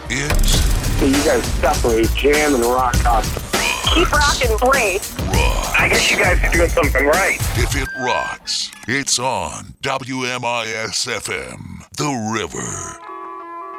is... So you guys separate jam and rock constantly. Keep rocking, Blaze. Rock. I guess you guys are doing something right. If it rocks, it's on WMIS-FM, The River.